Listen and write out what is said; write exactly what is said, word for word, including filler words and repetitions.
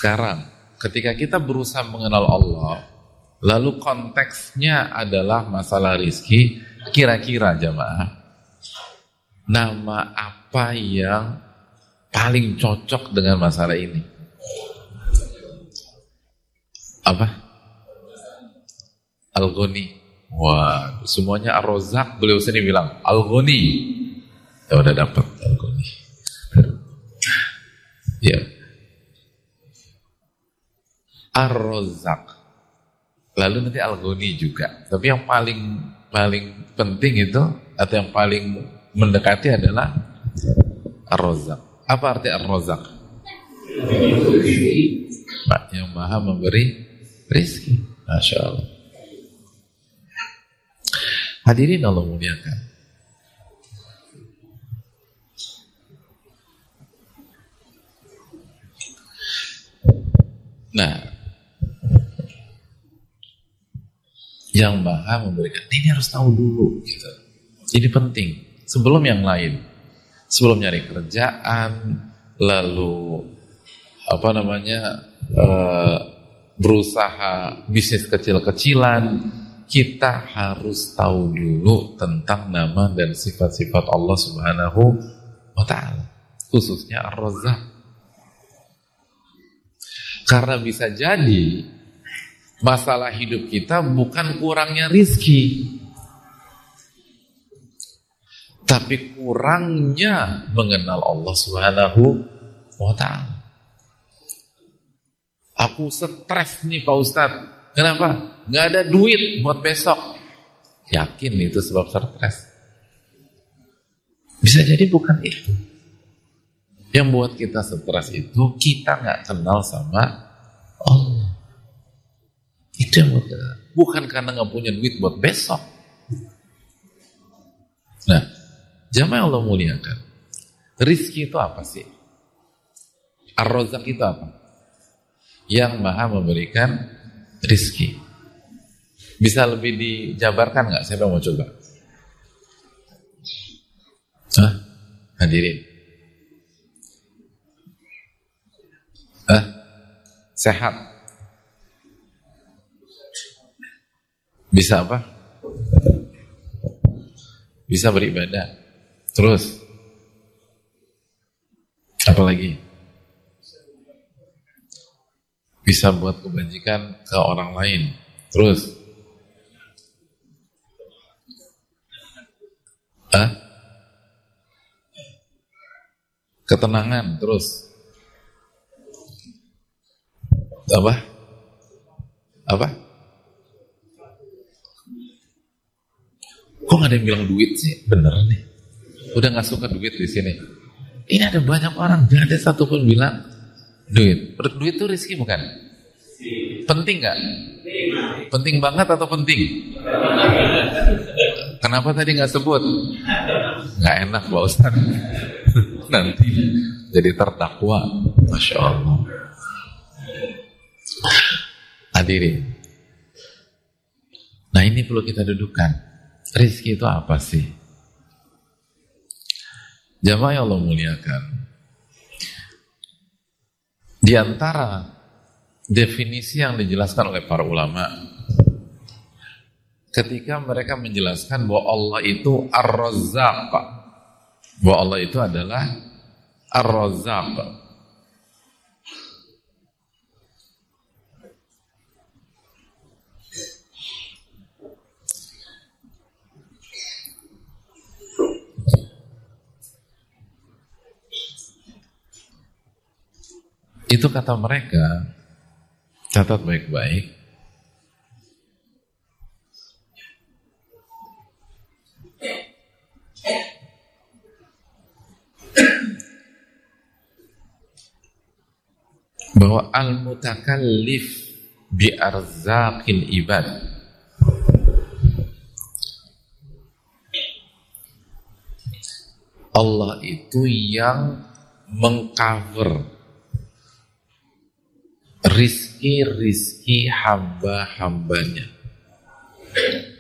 Sekarang, ketika kita berusaha mengenal Allah, lalu konteksnya adalah masalah rizki, kira-kira jamaah, nama apa yang paling cocok dengan masalah ini? Apa? Al-Ghani. Wah, semuanya Ar-Razzaq, beliau sendiri bilang Al-Ghani. Ya udah dapat Al-Ghani. Ya. Ar-Razzaq. Lalu nanti Al-Ghani juga. Tapi yang paling paling penting itu atau yang paling mendekati adalah Ar-Razzaq. Apa arti Ar-Razzaq? Yang Maha memberi rizki. Masya Allah. Hadirin Allah muliakan. Nah, yang Maha memberikan ini harus tahu dulu gitu. Ini penting sebelum yang lain. Sebelum nyari kerjaan, lalu apa namanya uh, berusaha bisnis kecil-kecilan, kita harus tahu dulu tentang nama dan sifat-sifat Allah Subhanahu wa ta'ala, khususnya Ar-Razzaq. Karena bisa jadi masalah hidup kita bukan kurangnya rizki, tapi kurangnya mengenal Allah Subhanahu wa ta'ala. Aku stres nih Pak Ustadz. Kenapa? Nggak ada duit buat besok. Yakin itu sebab stres? Bisa jadi bukan itu. Yang buat kita stres itu kita nggak kenal sama Allah. Itu yang buat kita. Bukan karena nggak punya duit buat besok. Nah, jamaah Allah muliakan. Rizki itu apa sih? Ar-Razzaq itu apa? Yang Maha memberikan rizki. Bisa lebih dijabarkan nggak? Siapa mau coba? Hah? Hadirin. Hah? Sehat. Bisa apa? Bisa beribadah. Terus? Apa lagi? Bisa buat kebajikan ke orang lain. Terus? Hah? Ketenangan. Terus? Apa? Apa? Kok gak ada yang bilang duit sih? Bener nih. Udah gak suka duit di sini. Ini ada banyak orang, gak ada satupun bilang duit. Duit itu rezeki bukan? Penting gak? Penting banget atau penting? Kenapa tadi gak sebut? Gak enak Pak Ustaz. Nanti jadi terdakwa. Masya Allah. Hadirin. Nah ini perlu kita dudukan. Rizki itu apa sih? Jamaah yang Allah muliakan. Di antara definisi yang dijelaskan oleh para ulama, ketika mereka menjelaskan bahwa Allah itu Ar-Razzaq, bahwa Allah itu adalah Ar-Razzaq. Itu kata mereka, catat baik-baik, bahwa al-mutakallif bi arzaqil ibad, Allah itu yang mengcover rizki-rizki hamba-hambanya.